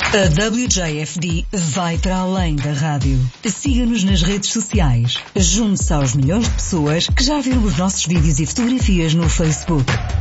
A WJFD vai para além da rádio. Siga-nos nas redes sociais. Junte-se aos milhões de pessoas que já viram os nossos vídeos e fotografias no Facebook.